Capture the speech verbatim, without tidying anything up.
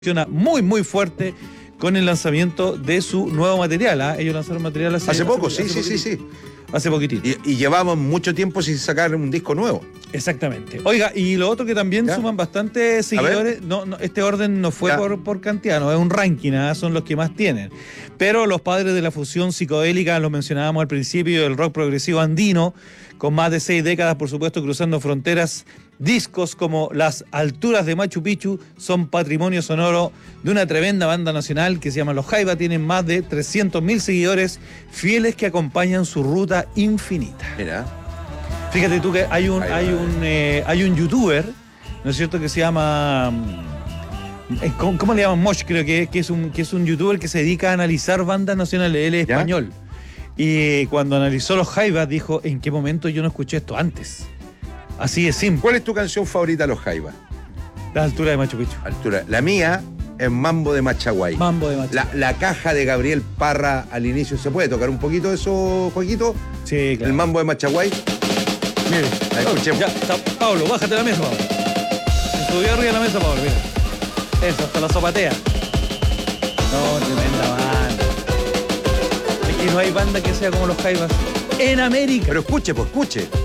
funciona muy muy fuerte con el lanzamiento de su nuevo material. ¿eh? Ellos lanzaron material hace, hace poco, hace, sí, hace sí, sí, sí. Hace poquitito. Y, y llevamos mucho tiempo sin sacar un disco nuevo. Exactamente. Oiga, y lo otro que también ¿Ya? suman bastantes seguidores, no, no, este orden no fue por, por cantidad, no es un ranking, ¿eh? Son los que más tienen. Pero los padres de la fusión psicodélica, los mencionábamos al principio, el rock progresivo andino, con más de seis décadas, por supuesto, cruzando fronteras. Discos como Las Alturas de Machu Picchu son patrimonio sonoro de una tremenda banda nacional que se llama Los Jaiba. Tienen más de trescientos mil seguidores fieles que acompañan su ruta infinita. Mira. Fíjate tú que hay un, Ahí va, hay un, eh, hay un youtuber, ¿no es cierto?, que se llama... eh, ¿Cómo, cómo le llaman? Mosh, creo que, que, es un, que es un youtuber que se dedica a analizar bandas nacionales. Él es ¿Ya? español. Y cuando analizó Los Jaivas dijo, ¿en qué momento yo no escuché esto antes? Así de simple. ¿Cuál es tu canción favorita, Los Jaivas? La altura de Machu Picchu. Altura. La mía es Mambo de Machaguay. Mambo de Machu La, la caja de Gabriel Parra al inicio. ¿Se puede tocar un poquito de eso, Joaquito? Sí, claro. El Mambo de Machaguay. Mire, Ahí, escuchemos. ya, está, Pablo, bájate la mesa, Pablo. Se subió arriba de la mesa, Pablo, mira. Eso, hasta la zapatea. No, tremenda banda. Es que no hay banda que sea como Los Jaivas en América. Pero escuche, pues escuche.